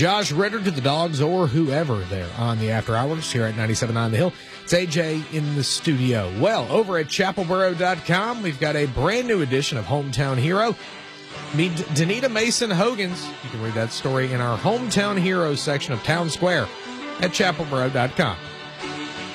Josh Ritter to the Dogs or whoever there on the After Hours here at 97.9 The Hill. It's AJ in the studio. Well, over at chapelboro.com, we've got a brand new edition of Hometown Hero. Meet Danita Mason Hogans. You can read that story in our Hometown Heroes section of Town Square at chapelboro.com.